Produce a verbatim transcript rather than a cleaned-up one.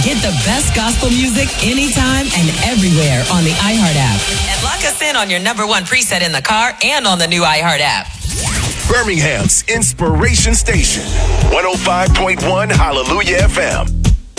Get the best gospel music anytime and everywhere on the iHeart app. And lock us in on your number one preset in the car and on the new iHeart app. Birmingham's Inspiration Station, one oh five point one Hallelujah F M.